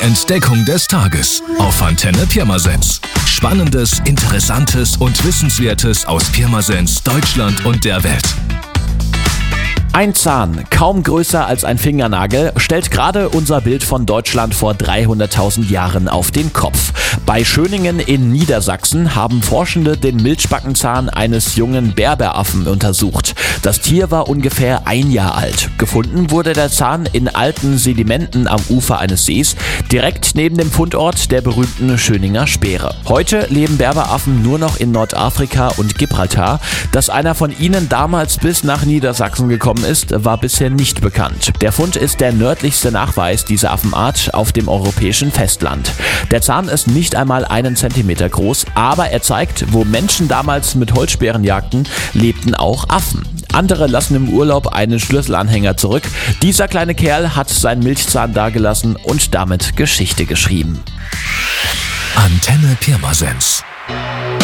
Entdeckung des Tages auf Antenne Pirmasens. Spannendes, Interessantes und Wissenswertes aus Pirmasens, Deutschland und der Welt. Ein Zahn, kaum größer als ein Fingernagel, stellt gerade unser Bild von Deutschland vor 300.000 Jahren auf den Kopf. Bei Schöningen in Niedersachsen haben Forschende den Milchbackenzahn eines jungen Berberaffen untersucht. Das Tier war ungefähr 1 Jahr alt. Gefunden wurde der Zahn in alten Sedimenten am Ufer eines Sees, direkt neben dem Fundort der berühmten Schöninger Speere. Heute leben Berberaffen nur noch in Nordafrika und Gibraltar. Dass einer von ihnen damals bis nach Niedersachsen gekommen ist, war bisher nicht bekannt. Der Fund ist der nördlichste Nachweis dieser Affenart auf dem europäischen Festland. Der Zahn ist nicht einmal 1 Zentimeter groß, aber er zeigt, wo Menschen damals mit Holzspären jagten, lebten auch Affen. Andere lassen im Urlaub einen Schlüsselanhänger zurück. Dieser kleine Kerl hat seinen Milchzahn dagelassen und damit Geschichte geschrieben. Antenne Pirmasens.